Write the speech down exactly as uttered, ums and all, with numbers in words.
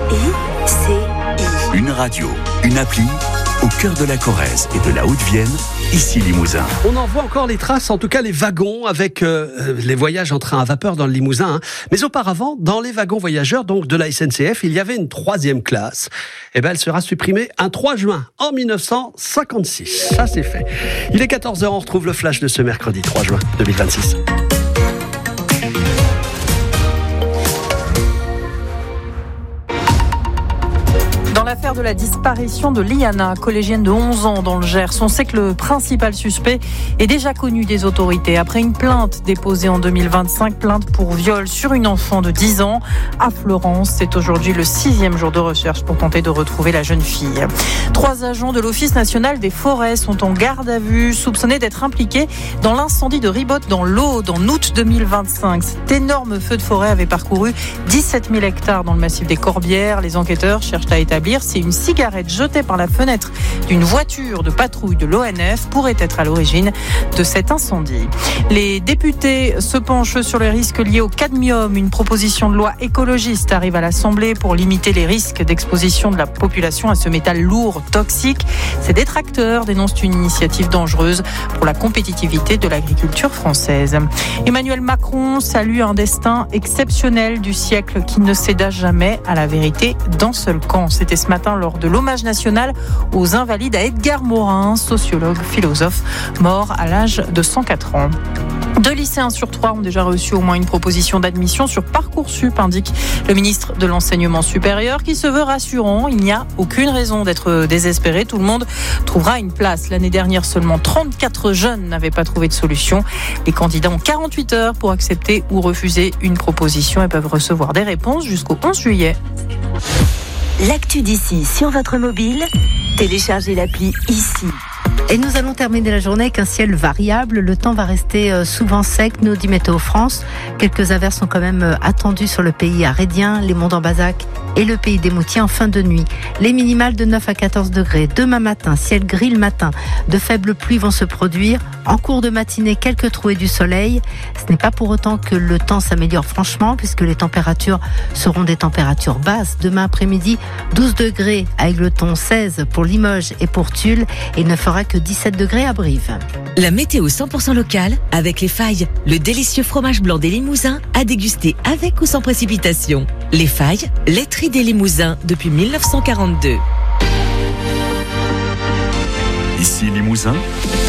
I C I. Une radio, une appli, au cœur de la Corrèze et de la Haute-Vienne, ici Limousin. On en voit encore les traces, en tout cas les wagons avec euh, les voyages en train à vapeur dans le Limousin. Hein. Mais auparavant, dans les wagons voyageurs donc de la S N C F, il y avait une troisième classe. Et ben, elle sera supprimée un trois juin en mille neuf cent cinquante-six. Ça, c'est fait. Il est quatorze heures, on retrouve le flash de ce mercredi trois juin deux mille vingt-six. Dans l'affaire de la disparition de Liana, collégienne de onze ans dans le Gers, on sait que le principal suspect est déjà connu des autorités. Après une plainte déposée en deux mille vingt-cinq, plainte pour viol sur une enfant de dix ans à Florence. C'est aujourd'hui le sixième jour de recherche pour tenter de retrouver la jeune fille. Trois agents de l'Office national des forêts sont en garde à vue, soupçonnés d'être impliqués dans l'incendie de Ribotte dans l'Aude en août deux mille vingt-cinq. Cet énorme feu de forêt avait parcouru dix-sept mille hectares dans le massif des Corbières. Les enquêteurs cherchent à établir si une cigarette jetée par la fenêtre d'une voiture de patrouille de l'O N F pourrait être à l'origine de cet incendie. Les députés se penchent sur les risques liés au cadmium. Une proposition de loi écologiste arrive à l'Assemblée pour limiter les risques d'exposition de la population à ce métal lourd, toxique. Ces détracteurs dénoncent une initiative dangereuse pour la compétitivité de l'agriculture française. Emmanuel Macron salue un destin exceptionnel du siècle qui ne céda jamais à la vérité d'un seul camp. C'était ce matin lors de l'hommage national aux Invalides à Edgar Morin, sociologue, philosophe, mort à l'âge de cent quatre ans. Deux lycéens sur trois ont déjà reçu au moins une proposition d'admission sur Parcoursup, indique le ministre de l'Enseignement supérieur, qui se veut rassurant. Il n'y a aucune raison d'être désespéré. Tout le monde trouvera une place. L'année dernière, seulement trente-quatre jeunes n'avaient pas trouvé de solution. Les candidats ont quarante-huit heures pour accepter ou refuser une proposition et peuvent recevoir des réponses jusqu'au onze juillet. L'actu d'ici sur votre mobile, téléchargez l'appli ici. Et nous allons terminer la journée avec un ciel variable. Le temps va rester souvent sec, nous dit Météo France. Quelques averses sont quand même attendues sur le pays arédien, les monts d'Ambazac et le pays des Moutiers en fin de nuit. Les minimales de neuf à quatorze degrés. Demain matin, ciel gris le matin. De faibles pluies vont se produire. En cours de matinée, quelques trouées du soleil. Ce n'est pas pour autant que le temps s'améliore franchement, puisque les températures seront des températures basses. Demain après-midi, douze degrés à Égletons, seize pour Limoges et pour Tulle. Et il ne fera que dix-sept degrés à Brive. La météo cent pour cent locale avec Les Failles, le délicieux fromage blanc des Limousins à déguster avec ou sans précipitation. Les Failles, laiterie des Limousins depuis dix-neuf cent quarante-deux. Ici Limousin,